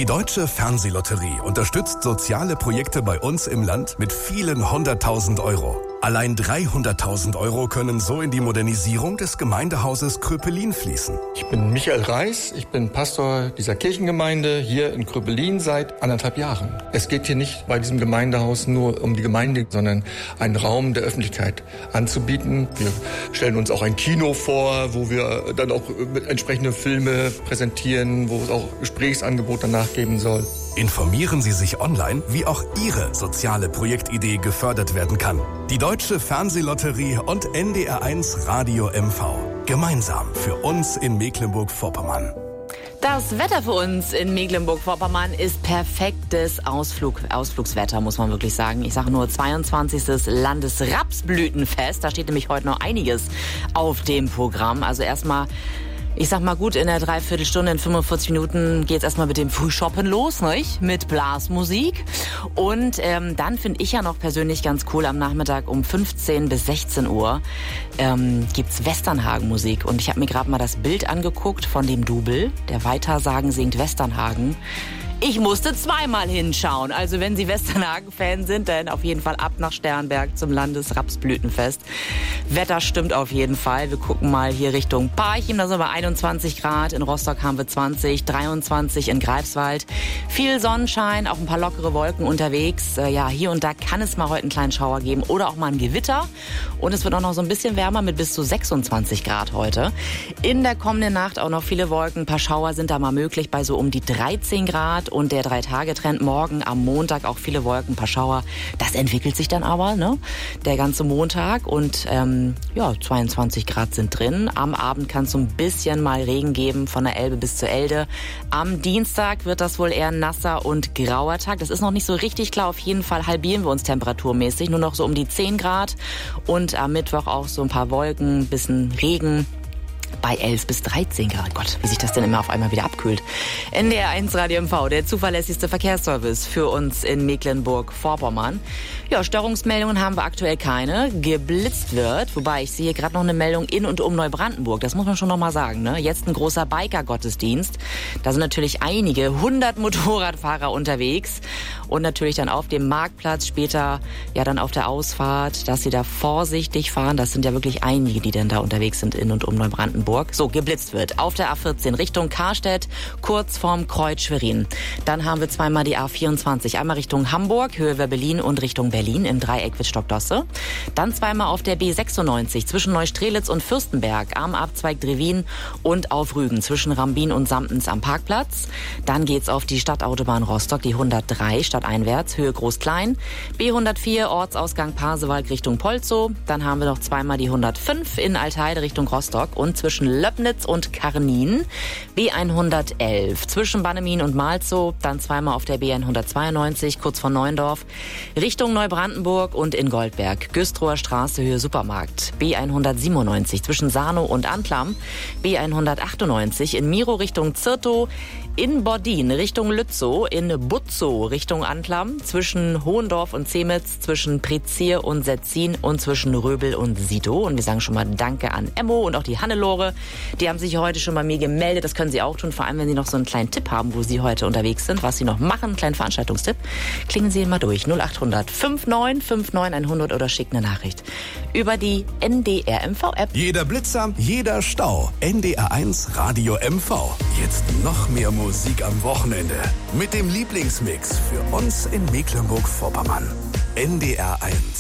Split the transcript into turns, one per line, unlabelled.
Die Deutsche Fernsehlotterie unterstützt soziale Projekte bei uns im Land mit vielen 100.000 Euro. Allein 300.000 Euro können so in die Modernisierung des Gemeindehauses Kröpelin fließen.
Ich bin Michael Reis, ich bin Pastor dieser Kirchengemeinde hier in Kröpelin seit 1,5 Jahren. Es geht hier nicht bei diesem Gemeindehaus nur um die Gemeinde, sondern einen Raum der Öffentlichkeit anzubieten. Wir stellen uns auch ein Kino vor, wo wir dann auch mit entsprechende Filme präsentieren, wo es auch Gesprächsangebote danach geben soll.
Informieren Sie sich online, wie auch Ihre soziale Projektidee gefördert werden kann. Die Deutsche Fernsehlotterie und NDR1 Radio MV. Gemeinsam für uns in Mecklenburg-Vorpommern.
Das Wetter für uns in Mecklenburg-Vorpommern ist perfektes Ausflugswetter, muss man wirklich sagen. Ich sage nur 22. Landesrapsblütenfest. Da steht nämlich heute noch einiges auf dem Programm. Also erstmal, ich sag mal gut, in der Dreiviertelstunde, in 45 Minuten geht's erstmal mit dem Frühshoppen los, nicht? Mit Blasmusik. Und dann finde ich ja noch persönlich ganz cool, am Nachmittag um 15 bis 16 Uhr gibt's Westernhagen-Musik. Und ich habe mir gerade mal das Bild angeguckt von dem Double, der Weitersagen singt Westernhagen. Ich musste zweimal hinschauen. Also wenn Sie Westernhagen-Fan sind, dann auf jeden Fall ab nach Sternberg zum Landesrapsblütenfest. Wetter stimmt auf jeden Fall. Wir gucken mal hier Richtung Parchim, da sind wir 21 Grad. In Rostock haben wir 20, 23 in Greifswald. Viel Sonnenschein, auch ein paar lockere Wolken unterwegs. Ja, hier und da kann es mal heute einen kleinen Schauer geben oder auch mal ein Gewitter. Und es wird auch noch so ein bisschen wärmer mit bis zu 26 Grad heute. In der kommenden Nacht auch noch viele Wolken. Ein paar Schauer sind da mal möglich bei so um die 13 Grad. Und der 3-Tage-Trend morgen am Montag auch viele Wolken, ein paar Schauer. Das entwickelt sich dann aber, ne? Der ganze Montag und 22 Grad sind drin. Am Abend kann es so ein bisschen mal Regen geben von der Elbe bis zur Elde. Am Dienstag wird das wohl eher ein nasser und grauer Tag. Das ist noch nicht so richtig klar. Auf jeden Fall halbieren wir uns temperaturmäßig. Nur noch so um die 10 Grad. Und am Mittwoch auch so ein paar Wolken, ein bisschen Regen. Bei 11 bis 13 Grad. Gott, wie sich das denn immer auf einmal wieder abkühlt. NDR1 Radio MV, der zuverlässigste Verkehrsservice für uns in Mecklenburg-Vorpommern. Ja, Störungsmeldungen haben wir aktuell keine. Geblitzt wird, wobei ich sehe gerade noch eine Meldung in und um Neubrandenburg. Das muss man schon noch mal sagen, ne? Jetzt ein großer Biker-Gottesdienst. Da sind natürlich einige 100 Motorradfahrer unterwegs. Und natürlich dann auf dem Marktplatz, später ja dann auf der Ausfahrt, dass sie da vorsichtig fahren. Das sind ja wirklich einige, die denn da unterwegs sind in und um Neubrandenburg. So, geblitzt wird auf der A14 Richtung Karstedt, kurz vorm Kreuz Schwerin. Dann haben wir zweimal die A24, einmal Richtung Hamburg, Höhe Berlin und Richtung Berlin im Dreieck Wittstock-Dosse. Dann zweimal auf der B96 zwischen Neustrelitz und Fürstenberg am Abzweig Drewin und auf Rügen zwischen Rambin und Samtens am Parkplatz. Dann geht's auf die Stadtautobahn Rostock, die 103 stadteinwärts, Höhe Groß-Klein. B104 Ortsausgang Pasewalk Richtung Polzow. Dann haben wir noch zweimal die 105 in Altheide Richtung Rostock und zwischen Löbnitz und Karnin. B111 zwischen Bannemin und Malzow. Dann zweimal auf der B192 kurz vor Neuendorf Richtung Neubrandenburg und in Goldberg. Güstrower Straße Höhe Supermarkt. B197 zwischen Sarnow und Anklam. B198 in Miro Richtung Zirtow. In Bordin Richtung Lützow, in Butzow Richtung Anklam, zwischen Hohendorf und Zemitz, zwischen Prezier und Setzin und zwischen Röbel und Sito. Und wir sagen schon mal Danke an Emmo und auch die Hannelore. Die haben sich heute schon bei mir gemeldet. Das können Sie auch tun, vor allem wenn Sie noch so einen kleinen Tipp haben, wo Sie heute unterwegs sind, was Sie noch machen, einen kleinen Veranstaltungstipp. Klingen Sie mal durch 0800 59 59 100 oder schicken eine Nachricht über die NDR MV App.
Jeder Blitzer, jeder Stau. NDR1 Radio MV. Jetzt noch mehr Musik am Wochenende. Mit dem Lieblingsmix für uns in Mecklenburg-Vorpommern. NDR1.